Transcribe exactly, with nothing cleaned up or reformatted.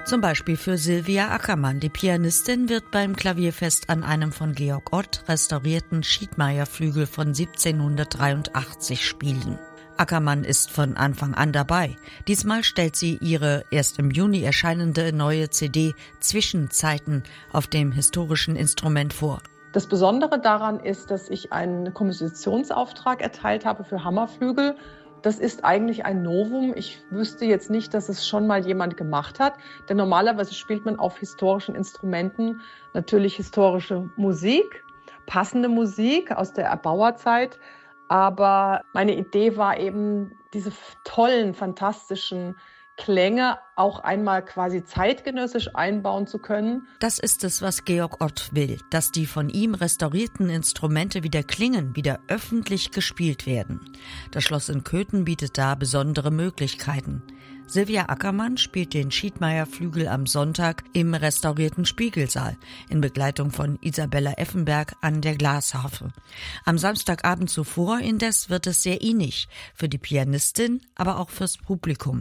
Zum Beispiel für Sylvia Ackermann. Die Pianistin wird beim Klavierfest an einem von Georg Ott restaurierten Schiedmayer-Flügel von siebzehnhundertdreiundachtzig spielen. Ackermann ist von Anfang an dabei. Diesmal stellt sie ihre erst im Juni erscheinende neue C D Zwischenzeiten auf dem historischen Instrument vor. Das Besondere daran ist, dass ich einen Kompositionsauftrag erteilt habe für Hammerflügel. Das ist eigentlich ein Novum. Ich wüsste jetzt nicht, dass es schon mal jemand gemacht hat. Denn normalerweise spielt man auf historischen Instrumenten natürlich historische Musik, passende Musik aus der Erbauerzeit. Aber meine Idee war eben, diese tollen, fantastischen Klänge auch einmal quasi zeitgenössisch einbauen zu können. Das ist es, was Georg Ott will, dass die von ihm restaurierten Instrumente wieder klingen, wieder öffentlich gespielt werden. Das Schloss in Köthen bietet da besondere Möglichkeiten. Sylvia Ackermann spielt den Schiedmayer-Flügel am Sonntag im restaurierten Spiegelsaal in Begleitung von Isabella Effenberg an der Glasharfe. Am Samstagabend zuvor indes wird es sehr innig, für die Pianistin, aber auch fürs Publikum.